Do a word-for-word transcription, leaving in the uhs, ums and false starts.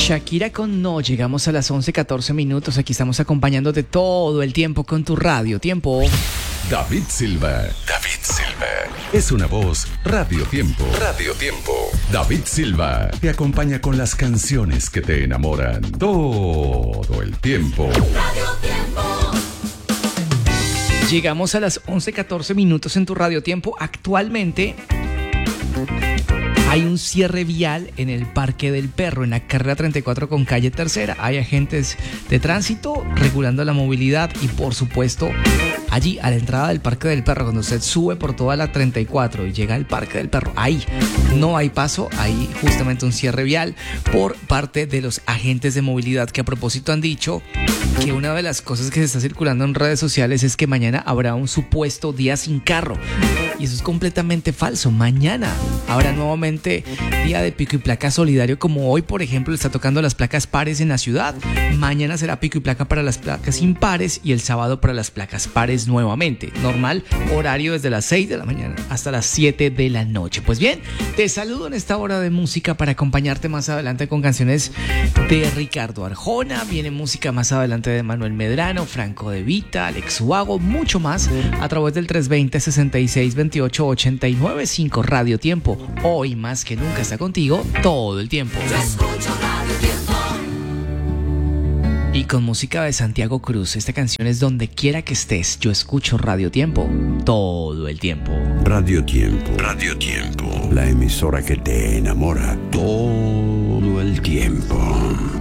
Shakira con No, llegamos a las once catorce minutos, aquí estamos acompañándote todo el tiempo con tu radio tiempo. David Silva. David Silva. Es una voz Radio Tiempo. Radio Tiempo. David Silva te acompaña con las canciones que te enamoran todo el tiempo. Radio Tiempo. Llegamos a las once catorce minutos en tu radio tiempo. Actualmente hay un cierre vial en el Parque del Perro, en la carrera treinta y cuatro con calle Tercera. Hay agentes de tránsito regulando la movilidad y, por supuesto, allí a la entrada del Parque del Perro, cuando usted sube por toda la treinta y cuatro y llega al Parque del Perro, ahí no hay paso, hay justamente un cierre vial por parte de los agentes de movilidad, que a propósito han dicho que una de las cosas que se está circulando en redes sociales es que mañana habrá un supuesto día sin carro. Y eso es completamente falso. Mañana habrá nuevamente día de pico y placa solidario, como hoy, por ejemplo, está tocando las placas pares en la ciudad. Mañana será pico y placa para las placas impares y el sábado para las placas pares nuevamente. Normal, horario desde las seis de la mañana hasta las siete de la noche. Pues bien, te saludo en esta hora de música para acompañarte más adelante con canciones de Ricardo Arjona. Viene música más adelante de Manuel Medrano, Franco De Vita, Alex Ubago, mucho más a través del tres veinte, sesenta y seis, veintiocho, ochenta y nueve cinco Radio Tiempo. Hoy más que nunca está contigo todo el tiempo. Yo escucho Radio Tiempo. Y con música de Santiago Cruz, esta canción es Donde quiera que estés. Yo escucho Radio Tiempo todo el tiempo. Radio Tiempo. Radio Tiempo. La emisora que te enamora todo el tiempo.